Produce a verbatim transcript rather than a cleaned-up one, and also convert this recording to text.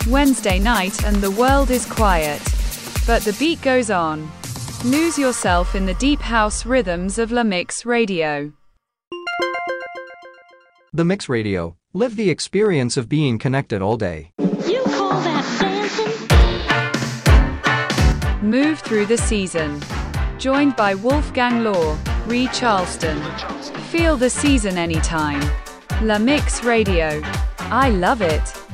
Wednesday night and the world is quiet. But the beat goes on. Lose yourself in the deep house rhythms of La Mix Radio. The Mix Radio. Live the experience of being connected all day. You call that dancing? Move through the season. Joined by Wolfgang Law, Ree Charleston. Feel the season anytime. La Mix Radio. I love it.